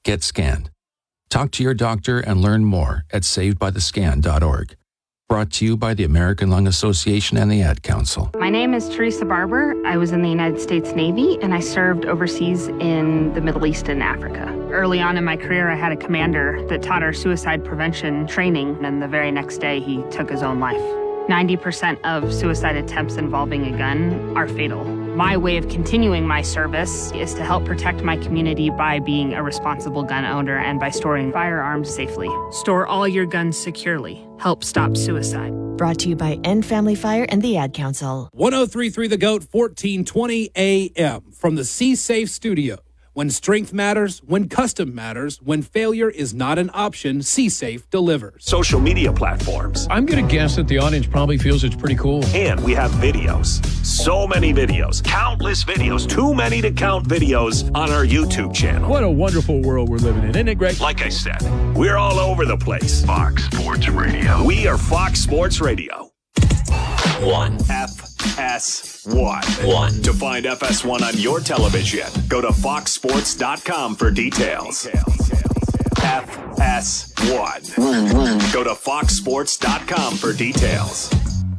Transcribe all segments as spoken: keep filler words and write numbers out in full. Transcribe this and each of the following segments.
Get scanned. Talk to your doctor and learn more at saved by the scan dot org. Brought to you by the American Lung Association and the Ad Council. My name is Teresa Barber. I was in the United States Navy, and I served overseas in the Middle East and Africa. Early on in my career, I had a commander that taught our suicide prevention training, and the very next day, he took his own life. ninety percent of suicide attempts involving a gun are fatal. My way of continuing my service is to help protect my community by being a responsible gun owner and by storing firearms safely. Store all your guns securely. Help stop suicide. Brought to you by End Family Fire and the Ad Council. one oh three point three The GOAT, fourteen twenty A M from the C-Safe studio. When strength matters, when custom matters, when failure is not an option, C-Safe delivers. Social media platforms. I'm going to guess that the audience probably feels it's pretty cool. And we have videos. So many videos. Countless videos. Too many to count videos on our YouTube channel. What a wonderful world we're living in, isn't it great? Like I said, we're all over the place. Fox Sports Radio. We are Fox Sports Radio. One. F S one. One. To find F S one on your television, go to fox sports dot com for details. F S one. One, one. Go to fox sports dot com for details.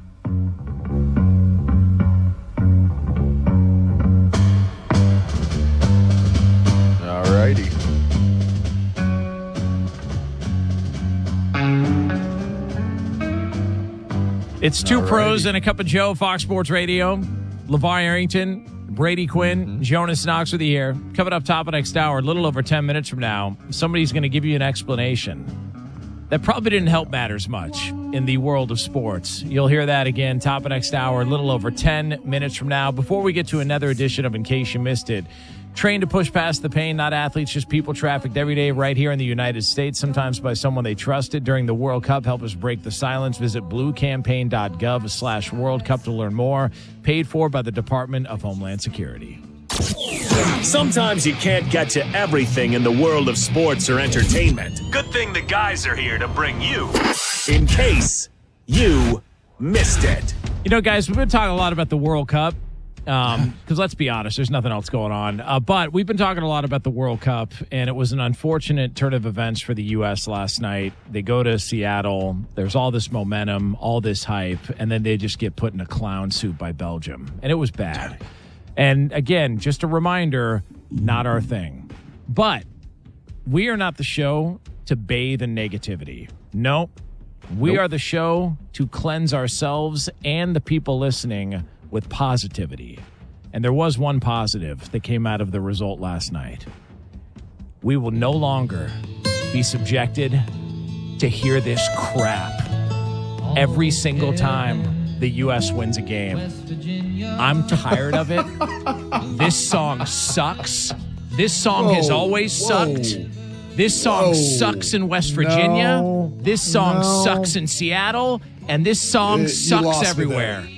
All righty. It's two Alrighty. pros and a cup of Joe, Fox Sports Radio. LeVar Arrington, Brady Quinn, mm-hmm. Jonas Knox with you here. Coming up top of next hour, a little over ten minutes from now, somebody's going to give you an explanation that probably didn't help matters much in the world of sports. You'll hear that again, top of next hour, a little over ten minutes from now. Before we get to another edition of In Case You Missed It, trained to push past the pain, not athletes, just people trafficked every day right here in the United States, sometimes by someone they trusted during the World Cup. Help us break the silence. Visit blue campaign dot gov slash World Cup to learn more. Paid for by the Department of Homeland Security. Sometimes you can't get to everything in the world of sports or entertainment. Good thing the guys are here to bring you In Case You Missed It. You know, guys, we've been talking a lot about the World Cup. Because um, let's be honest, there's nothing else going on. Uh, but we've been talking a lot about the World Cup, and it was an unfortunate turn of events for the U S last night. They go to Seattle. There's all this momentum, all this hype, and then they just get put in a clown suit by Belgium. And it was bad. And again, just a reminder, not our thing. But we are not the show to bathe in negativity. No, we nope. are the show to cleanse ourselves and the people listening with positivity. And there was one positive that came out of the result last night. We will no longer be subjected to hear this crap every single time the U S wins a game. I'm tired of it. This song sucks. This song whoa, has always sucked. Whoa. This song whoa. sucks in West Virginia. No, this song no. sucks in Seattle. And this song uh, sucks everywhere.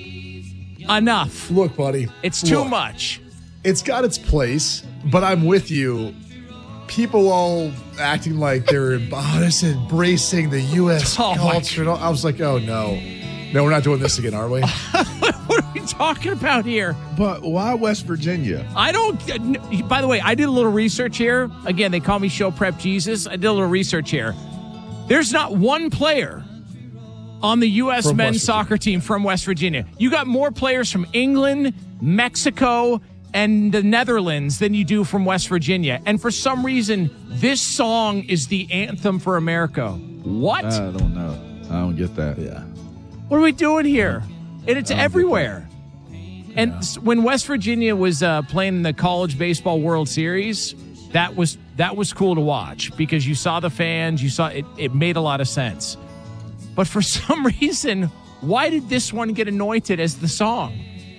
Enough. Look, buddy. It's too look, much. It's got its place, but I'm with you. People all acting like they're embracing the U S oh culture. I was like, oh, no. No, we're not doing this again, are we? What are we talking about here? But why West Virginia? I don't. By the way, I did a little research here. Again, they call me Show Prep Jesus. I did a little research here. There's not one player on the U S from men's soccer team from West Virginia. You got more players from England, Mexico, and the Netherlands than you do from West Virginia. And for some reason, this song is the anthem for America. What? I don't know. I don't get that. Yeah. What are we doing here? And it's everywhere. And yeah. when West Virginia was uh, playing in the College Baseball World Series, that was that was cool to watch because you saw the fans, you saw it, it made a lot of sense. But for some reason, why did this one get anointed as the song?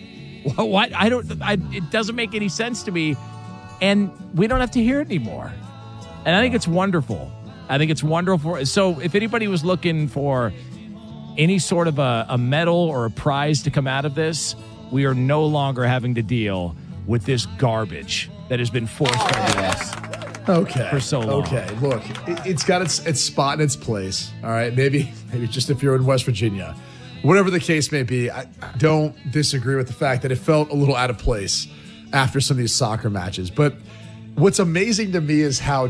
What? I don't. I, it doesn't make any sense to me, and we don't have to hear it anymore. And I think it's wonderful. I think it's wonderful. So, if anybody was looking for any sort of a, a medal or a prize to come out of this, we are no longer having to deal with this garbage that has been forced by the U S. Okay. For so long. Okay. Look, it, it's got its its spot in its place. All right. Maybe maybe just if you're in West Virginia, whatever the case may be, I don't disagree with the fact that it felt a little out of place after some of these soccer matches. But what's amazing to me is how